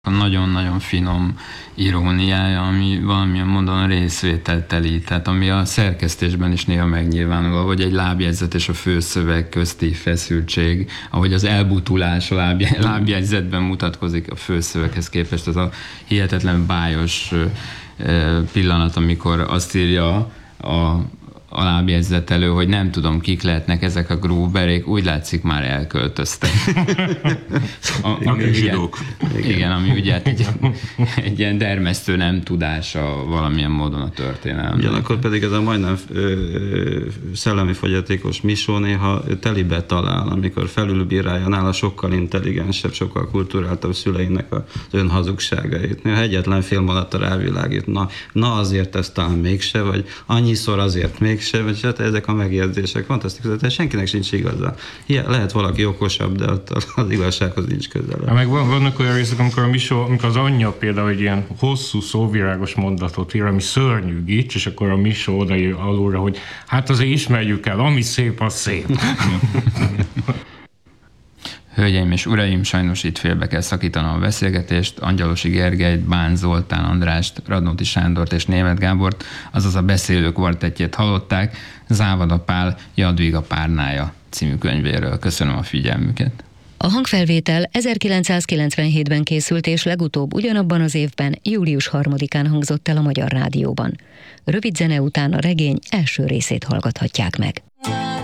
Nagyon-nagyon finom iróniája, ami valamilyen módon részvételteli, tehát ami a szerkesztésben is néha megnyilvánul, ahogy egy lábjegyzet és a főszöveg közti feszültség, ahogy az elbutulás a lábjegyzetben mutatkozik a főszöveghez képest, az a hihetetlen bájos pillanat, amikor azt írja a lábjegyzetelő, hogy nem tudom, kik lehetnek ezek a Gruberék, úgy látszik már elköltöztek. Ami zsidók. Igen, ami ugye egy ilyen dermesztő nem tudása valamilyen módon a történelem. Ugyanakkor pedig ez a majdnem szellemi fogyatékos Misó néha telibe talál, amikor felülbírálja nála sokkal intelligensebb, sokkal kulturáltabb szüleinek az önhazugságait. Néha egyetlen fél mondattal rávilágít, na azért ez talán mégse, vagy annyiszor azért mégse, vagy hát ezek a megjegyzések fantasztikus, tehát senkinek sincs igaza. Lehet valaki okosabb, de az igazsághoz nincs közele. Meg vannak olyan részek, amikor amikor az anyja például egy ilyen hosszú szóvirágos mondatot ír, ami szörnyű gics, és akkor a Misó odaír alulra, hogy hát azért ismerjük el, ami szép, az szép. Hölgyeim és uraim, sajnos itt félbe kell szakítanom a beszélgetést. Angyalosi Gergelyt, Bán Zoltán Andrást, Radnóti Sándort és Németh Gábort, azaz a beszélő kvartettjét hallották, Závada Pál Jadviga párnája című könyvéről. Köszönöm a figyelmüket. A hangfelvétel 1997-ben készült, és legutóbb ugyanabban az évben, július 3-án hangzott el a Magyar Rádióban. Rövid zene után a regény első részét hallgathatják meg.